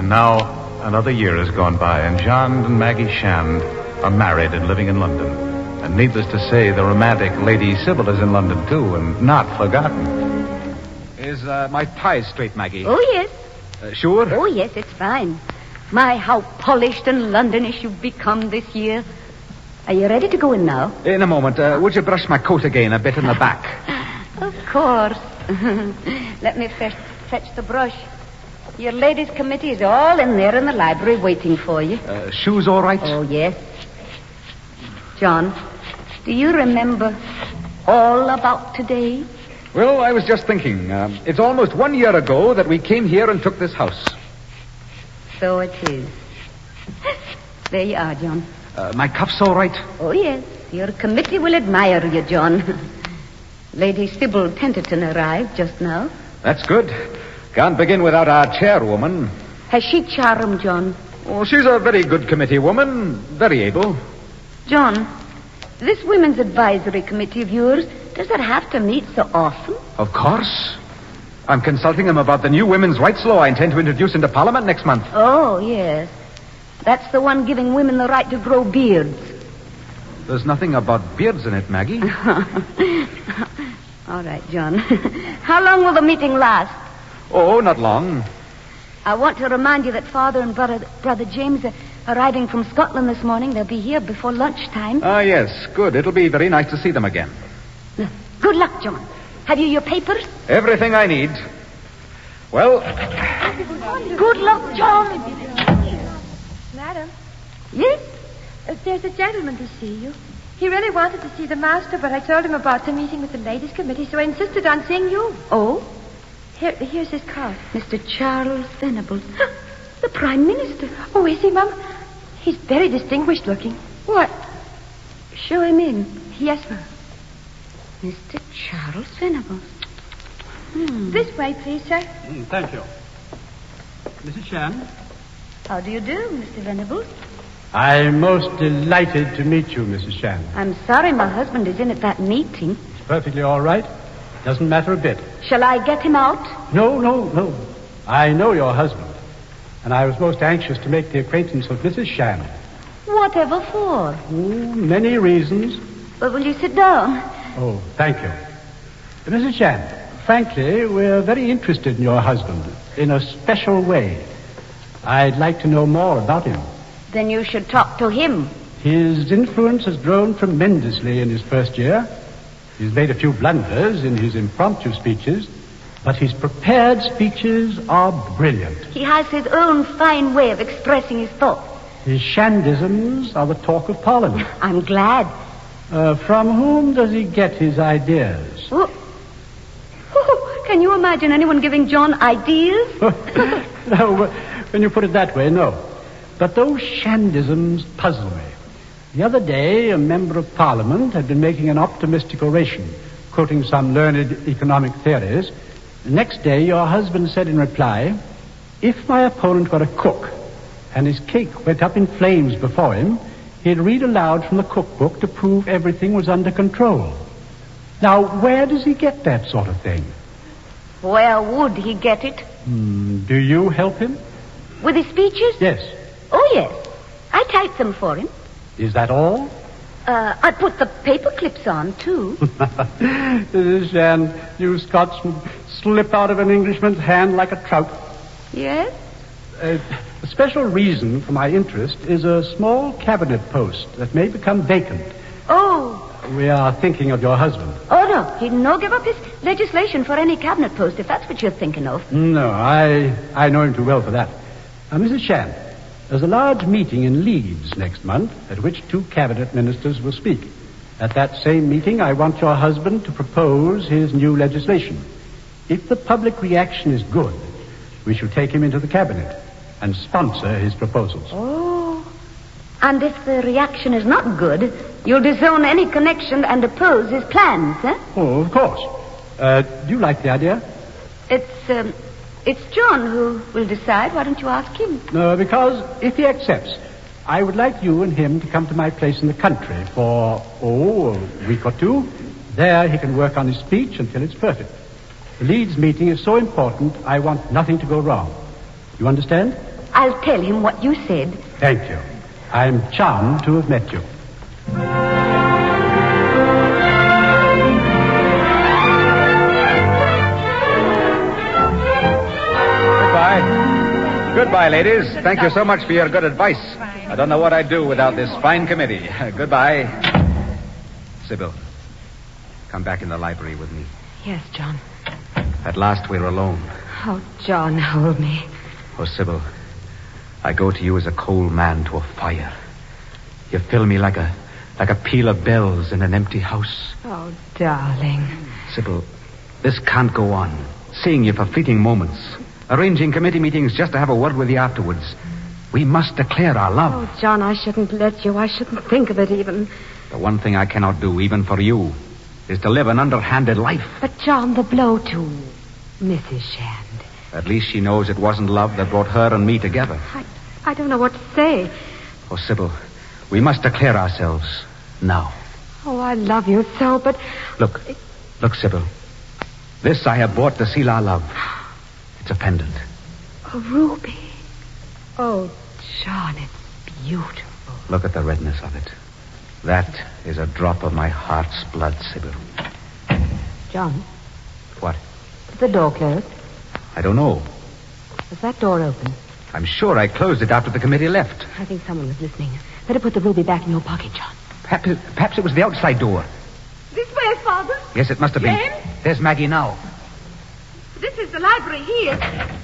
now another year has gone by, and John and Maggie Shand are married and living in London. And needless to say, the romantic Lady Sybil is in London, too, and not forgotten. Is my tie straight, Maggie? Oh, yes. Sure? Oh, yes, it's fine. My, how polished and Londonish you've become this year. Are you ready to go in now? In a moment. Would you brush my coat again a bit in the back? Of course. Let me first fetch the brush. Your ladies' committee is all in there in the library waiting for you. Shoes all right? Oh, yes. John, do you remember all about today? Well, I was just thinking. It's almost 1 year ago that we came here and took this house. So it is. There you are, John. My cuff's all right? Oh, yes. Your committee will admire you, John. Lady Sybil Tenterton arrived just now. That's good. Can't begin without our chairwoman. Has she charm, John? Oh, she's a very good committee woman. Very able. John, this Women's Advisory Committee of yours, does it have to meet so often? Of course. I'm consulting them about the new women's rights law I intend to introduce into Parliament next month. Oh, yes. That's the one giving women the right to grow beards. There's nothing about beards in it, Maggie. All right, John. How long will the meeting last? Oh, not long. I want to remind you that Father and Brother James are arriving from Scotland this morning. They'll be here before lunchtime. Ah, yes, good. It'll be very nice to see them again. Good luck, John. Have you your papers? Everything I need. Well... Good luck, John. Madam? Yes? There's a gentleman to see you. He really wanted to see the master, but I told him about the meeting with the ladies' committee, so I insisted on seeing you. Oh? Here's his card. Mr. Charles Venables. The Prime Minister. Oh, is he, Mum? He's very distinguished looking. What? Show him in. Yes, Mum. Mr. Charles Venables. This way, please, sir. Thank you. Mrs. Shand? How do you do, Mr. Venables? I'm most delighted to meet you, Mrs. Shand. I'm sorry my husband is in at that meeting. It's perfectly all right. Doesn't matter a bit. Shall I get him out? No. I know your husband. And I was most anxious to make the acquaintance of Mrs. Shand. Whatever for? Many reasons. But will you sit down? Oh, thank you. Mrs. Shand, frankly, we're very interested in your husband in a special way. I'd like to know more about him. Then you should talk to him. His influence has grown tremendously in his first year. He's made a few blunders in his impromptu speeches, but his prepared speeches are brilliant. He has his own fine way of expressing his thoughts. His Shandisms are the talk of Parliament. I'm glad. From whom does he get his ideas? Oh, can you imagine anyone giving John ideas? No, when you put it that way, no. But those Shandisms puzzle me. The other day, a member of Parliament had been making an optimistic oration, quoting some learned economic theories. The next day, your husband said in reply, if my opponent were a cook and his cake went up in flames before him, he'd read aloud from the cookbook to prove everything was under control. Now, where does he get that sort of thing? Where would he get it? Do you help him? With his speeches? Yes. Oh, yes. I type them for him. Is that all? I put the paper clips on, too. Mrs. Shand, you Scotsmen slip out of an Englishman's hand like a trout. Yes? A special reason for my interest is a small cabinet post that may become vacant. Oh. We are thinking of your husband. Oh, no. He'd no give up his legislation for any cabinet post, if that's what you're thinking of. No, I know him too well for that. Now, Mrs. Shand, there's a large meeting in Leeds next month at which 2 cabinet ministers will speak. At that same meeting, I want your husband to propose his new legislation. If the public reaction is good, we shall take him into the cabinet and sponsor his proposals. Oh. And if the reaction is not good, you'll disown any connection and oppose his plans, eh? Oh, of course. Do you like the idea? It's John who will decide. Why don't you ask him? No, because if he accepts, I would like you and him to come to my place in the country for, a week or 2. There he can work on his speech until it's perfect. The Leeds meeting is so important, I want nothing to go wrong. You understand? I'll tell him what you said. Thank you. I'm charmed to have met you. Goodbye, ladies. Thank you so much for your good advice. I don't know what I'd do without this fine committee. Goodbye. Sybil, come back in the library with me. Yes, John. At last we're alone. Oh, John, hold me. Oh, Sybil, I go to you as a cold man to a fire. You fill me like a peal of bells in an empty house. Oh, darling. Sybil, this can't go on. Seeing you for fleeting moments. Arranging committee meetings just to have a word with you afterwards. We must declare our love. Oh, John, I shouldn't let you. I shouldn't think of it even. The one thing I cannot do, even for you, is to live an underhanded life. But, John, the blow to Mrs. Shand. At least she knows it wasn't love that brought her and me together. I don't know what to say. Oh, Sybil, we must declare ourselves now. Oh, I love you so, but... Look, Sybil. This I have bought to seal our love. It's a pendant. A ruby. Oh, John, it's beautiful. Look at the redness of it. That is a drop of my heart's blood, Sybil. John? What? Is the door closed? I don't know. Was that door open? I'm sure I closed it after the committee left. I think someone was listening. Better put the ruby back in your pocket, John. Perhaps it was the outside door. This way, Father. Yes, it must have James? been. There's Maggie now. This is the library here.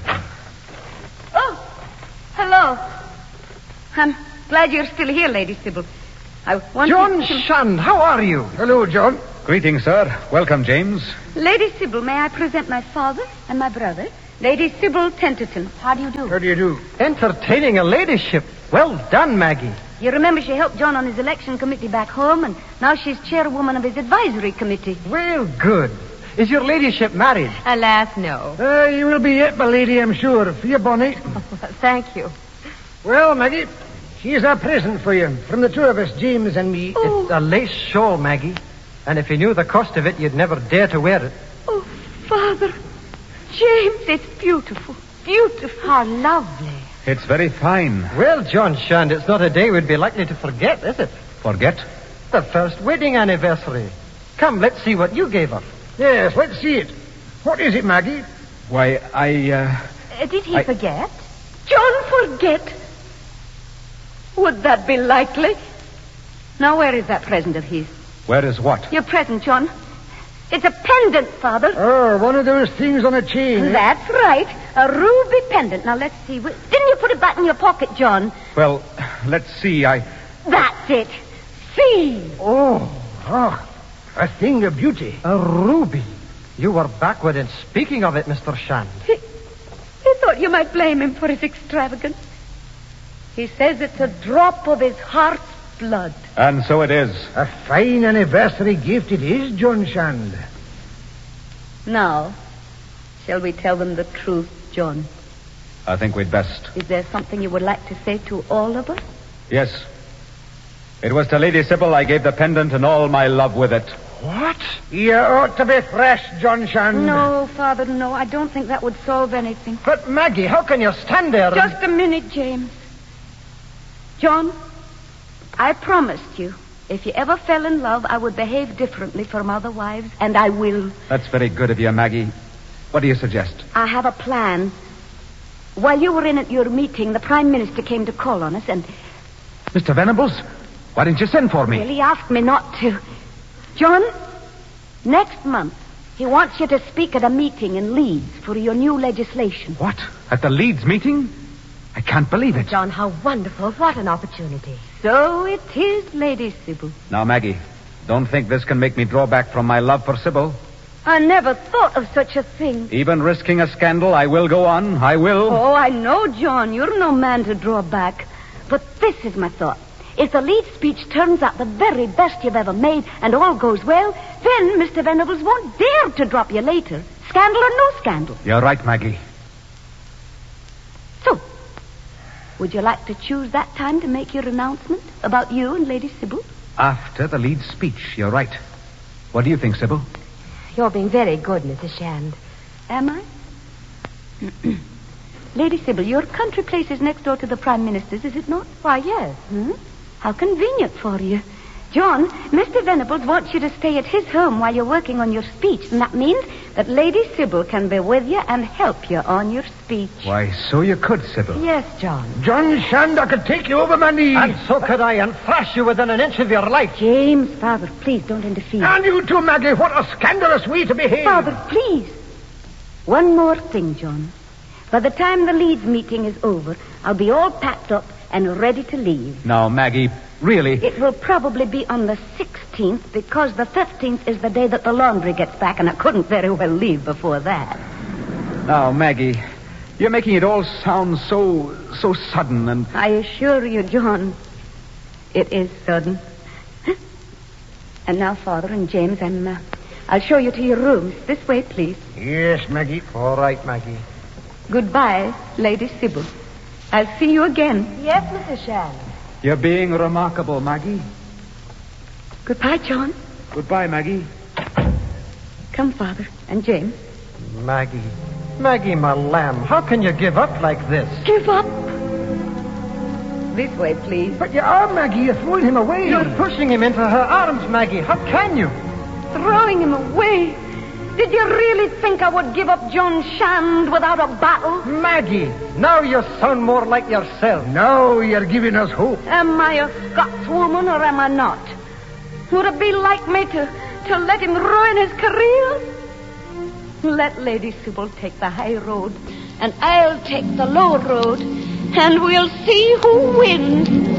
Oh, hello. I'm glad you're still here, Lady Sybil. I wanted John to... Shand, how are you? Hello, John. Greetings, sir. Welcome, James. Lady Sybil, may I present my father and my brother? Lady Sybil Tenterton. How do you do? How do you do? Entertaining a ladyship. Well done, Maggie. You remember she helped John on his election committee back home, and now she's chairwoman of his advisory committee. Well, good. Is your ladyship married? Alas, no. You will be yet, my lady, I'm sure. For you, Bonnie. Thank you. Well, Maggie, here's a present for you from the two of us, James and me. Oh. It's a lace shawl, Maggie. And if you knew the cost of it, you'd never dare to wear it. Oh, Father. James, it's beautiful. Beautiful. How lovely. It's very fine. Well, John Shand, it's not a day we'd be likely to forget, is it? Forget? The first wedding anniversary. Come, let's see what you gave her. Yes, let's see it. What is it, Maggie? Why, Did he forget? John forget? Would that be likely? Now, where is that present of his? Where is what? Your present, John. It's a pendant, Father. Oh, one of those things on a chain. That's right. A ruby pendant. Now, let's see. Didn't you put it back in your pocket, John? Well, let's see. That's it. See. Oh, a thing of beauty. A ruby. You were backward in speaking of it, Mr. Shand. He thought you might blame him for his extravagance. He says it's a drop of his heart's blood. And so it is. A fine anniversary gift it is, John Shand. Now, shall we tell them the truth, John? I think we'd best. Is there something you would like to say to all of us? Yes. It was to Lady Sybil I gave the pendant and all my love with it. What? You ought to be thrashed, John Shand. No, Father, no. I don't think that would solve anything. But, Maggie, how can you stand there and... Just a minute, James. John, I promised you, if you ever fell in love, I would behave differently from other wives, and I will. That's very good of you, Maggie. What do you suggest? I have a plan. While you were in at your meeting, the Prime Minister came to call on us, and... Mr. Venables, why didn't you send for me? Well, he asked me not to. John, next month, he wants you to speak at a meeting in Leeds for your new legislation. What? At the Leeds meeting? I can't believe it. John, how wonderful. What an opportunity. So it is, Lady Sybil. Now, Maggie, don't think this can make me draw back from my love for Sybil. I never thought of such a thing. Even risking a scandal, I will go on. I will. Oh, I know, John. You're no man to draw back. But this is my thought. If the Leeds speech turns out the very best you've ever made and all goes well, then Mr. Venables won't dare to drop you later. Scandal or no scandal. You're right, Maggie. So, would you like to choose that time to make your announcement about you and Lady Sybil? After the Leeds speech, you're right. What do you think, Sybil? You're being very good, Mrs. Shand. Am I? Lady Sybil, your country place is next door to the Prime Minister's, is it not? Why, yes. How convenient for you. John, Mr. Venables wants you to stay at his home while you're working on your speech, and that means that Lady Sybil can be with you and help you on your speech. Why, so you could, Sybil. Yes, John. John Shand, I could take you over my knee. And so could I, and thrash you within an inch of your life. James, Father, please don't interfere. And you too, Maggie. What a scandalous way to behave. Father, please. One more thing, John. By the time the Leeds meeting is over, I'll be all packed up and ready to leave. Now, Maggie, really? It will probably be on the 16th because the 15th is the day that the laundry gets back, and I couldn't very well leave before that. Now, Maggie, you're making it all sound so sudden and... I assure you, John, it is sudden. And now, Father and James, I'll show you to your rooms. This way, please. Yes, Maggie. All right, Maggie. Goodbye, Lady Sybil. I'll see you again. Yes, Mrs. Shand. You're being remarkable, Maggie. Goodbye, John. Goodbye, Maggie. Come, Father, and James. Maggie. Maggie, my lamb, how can you give up like this? Give up. This way, please. But you are, Maggie. You're throwing him away. You're pushing him into her arms, Maggie. How can you? Throwing him away. Did you really think I would give up John Shand without a battle? Maggie, now you sound more like yourself. Now you're giving us hope. Am I a Scotswoman or am I not? Would it be like me to let him ruin his career? Let Lady Sybil take the high road, and I'll take the low road, and we'll see who wins.